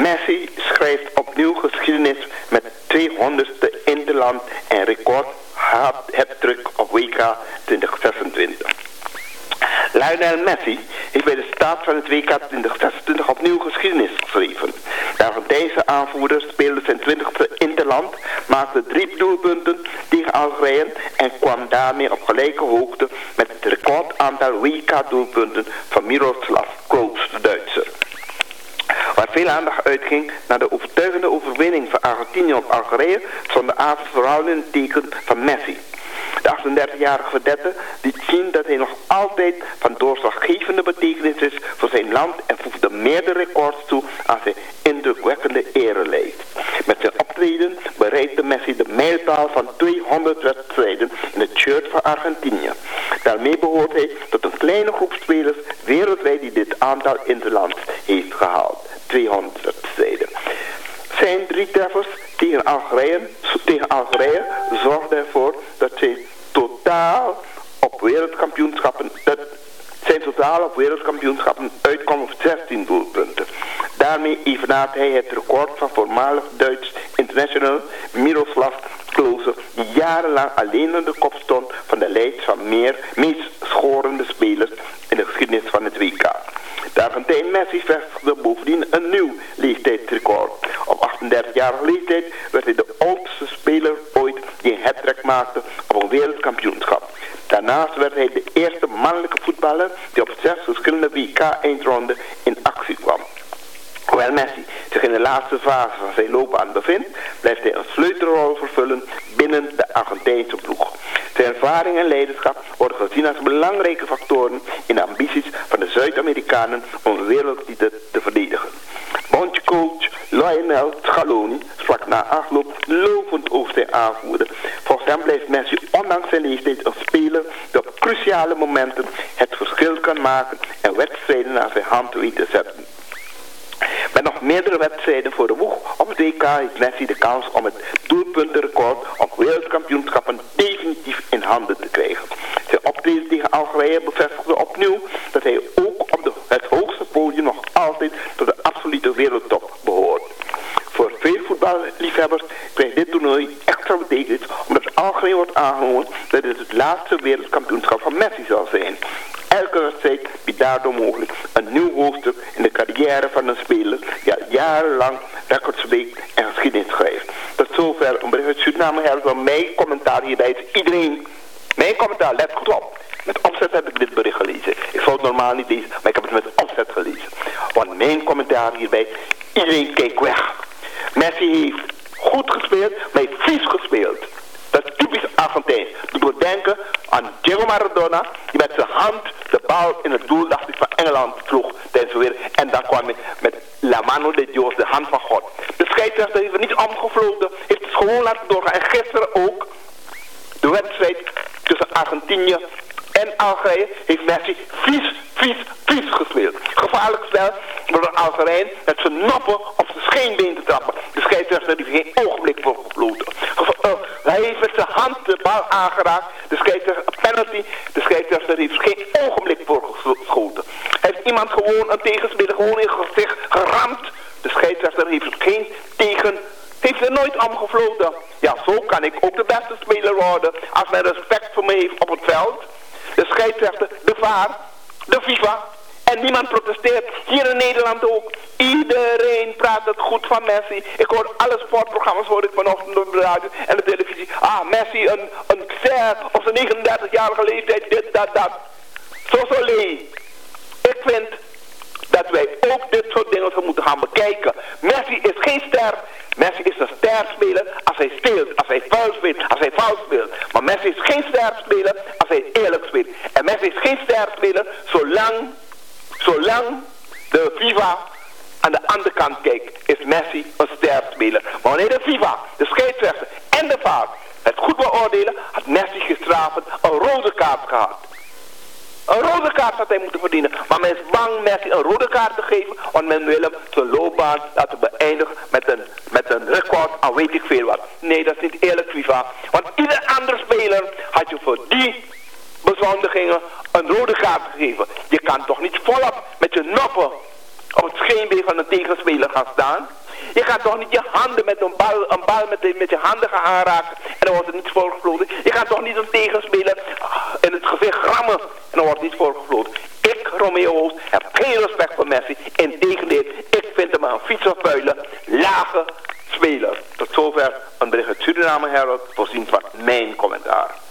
Messi schrijft opnieuw geschiedenis met 200ste interland en record hat-trick op WK 2026. Lionel Messi heeft bij de start van het WK 2026 opnieuw geschiedenis geschreven. De Argentijnse aanvoerder speelde zijn 20e interland, maakte 3 doelpunten tegen Algerije en kwam daarmee op gelijke hoogte met het recordaantal WK-doelpunten van Miroslav Klose, de Duitser. Waar veel aandacht uitging naar de overtuigende overwinning van Argentinië op Algerije, stond de avond vooral in het teken van Messi. De 38-jarige vedette liet zien dat hij nog altijd van doorslaggevende betekenis is voor zijn land en voegde meerdere records toe aan zijn indrukwekkende erelijst. Met zijn optreden bereikte Messi de mijlpaal van 200 wedstrijden in het shirt van Argentinië. Daarmee behoort hij tot een kleine groep spelers wereldwijd die dit aantal interlands heeft gehaald. 200 wedstrijden. Zijn 3 treffers tegen Algerije zorgden ervoor dat zijn totaal op wereldkampioenschappen uitkwam op 16 doelpunten. Daarmee evenaart hij het record van voormalig Duits international Miroslav Klose, die jarenlang alleen aan de kop stond van de lijst van meest schorende spelers in de geschiedenis van het WK. De Argentijn Messi vestigde bovendien een nieuw leeftijdsrecord. Op 38-jarige leeftijd werd hij de oudste speler ooit die een hat-trick maakte op een wereldkampioenschap. Daarnaast werd hij de eerste mannelijke voetballer die op 6 verschillende WK-eindronden in actie kwam. Hoewel Messi zich in de laatste fase van zijn loopbaan bevindt, blijft hij een sleutelrol vervullen binnen de Argentijnse ploeg. Zijn ervaring en leiderschap worden gezien als belangrijke factoren in de ambities van de Zuid-Amerikanen om een wereldtitel te verdedigen. Bondscoach Lionel Scaloni sprak na afloop lovend over zijn aanvoerder. Volgens hem blijft Messi ondanks zijn leeftijd een speler die op cruciale momenten het verschil kan maken en wedstrijden naar zijn hand weet te zetten. Met nog meerdere wedstrijden voor de boeg op het WK heeft Messi de kans om het doelpuntenrecord op wereldkampioenschappen definitief in handen te krijgen. Zijn optreden tegen Algerije bevestigde opnieuw dat hij ook op het hoogste podium nog altijd tot de absolute wereldtop behoort. Voor veel voetballiefhebbers krijgt dit toernooi extra betekenis omdat Algerije wordt aangenomen dat dit het laatste wereldkampioenschap van Messi zal zijn. Elke wedstrijd biedt daardoor mogelijk een nieuw hoofdstuk in de carrière van een speler die al jarenlang records breekt en geschiedenis schrijft. Tot zover een bericht uit Suriname helpt van mijn commentaar hierbij is iedereen. Mijn commentaar, let goed op. Met opzet heb ik dit bericht gelezen. Ik zou het normaal niet lezen, maar ik heb het met opzet gelezen. Want mijn commentaar hierbij, iedereen keek weg. Messi heeft goed gespeeld, maar heeft vies gespeeld. Dat is typisch Argentijns. Ik moet denken aan Diego Maradona, die met zijn hand de bal in het doel, dacht ik, van Engeland sloeg tijdens de weer. En dan kwam hij met La Mano de Dios, de hand van God. De scheidsrechter heeft er niet omgefloten, heeft het gewoon laten doorgaan. En gisteren ook, de wedstrijd tussen Argentinië en Algerije, heeft Messi vies gespeeld. Gevaarlijk spel door de Algerijn met zijn noppen op zijn scheenbeen te trappen. De scheidsrechter heeft geen ogenblik voor gefloten. Hij heeft met zijn hand de bal aangeraakt. De scheidsrechter, penalty. De scheidsrechter heeft geen ogenblik voor geschoten. Heeft iemand gewoon een tegenspeler gewoon in het gezicht geramd. De scheidsrechter heeft er nooit omgefloten. Ja, zo kan ik ook de beste speler worden als men respect voor me heeft op het veld. De scheidsrechter, de VAR, de FIFA en niemand protesteert. Hier in Nederland ook. Iedereen praat het goed van Messi. Ik hoor alle sportprogramma's hoor ik vanochtend op de radio en de televisie. Ah, Messi, een ster op zijn 39-jarige leeftijd, dit, dat. Zo lee. Ik vind dat wij ook dit soort dingen moeten gaan bekijken. Messi is geen ster. Messi is een sterspeler als hij speelt, als hij vuil speelt, als hij fout speelt. Maar Messi is geen sterspeler als hij eerlijk speelt. En Messi is geen sterspeler zolang de FIFA aan de andere kant kijkt, is Messi een sterspeler. Maar wanneer de FIFA, de scheidsrechter en de VAR het goed beoordelen, had Messi gisteravond een rode kaart gehad. Een rode kaart had hij moeten verdienen. Maar men is bang Messi een rode kaart te geven. Want men wil hem zijn loopbaan laten beëindigen met een record aan weet ik veel wat. Nee, dat is niet eerlijk, FIFA. Want ieder andere speler had je voor die bezondigingen een rode kaart gegeven. Je kan toch niet volop met je noppen op het scheenbeen van een tegenspeler gaan staan. Je gaat toch niet je handen met een bal met je handen gaan aanraken en dan wordt het niet voorgefloten. Je gaat toch niet een tegenspeler in het gezicht grammen en dan wordt het niet voorgefloten. Ik, Romeo Oost, heb geen respect voor Messi. Integendeel, ik vind hem een fietsenvuile, lage speler. Tot zover een bericht uit Suriname Herald, voorzien van mijn commentaar.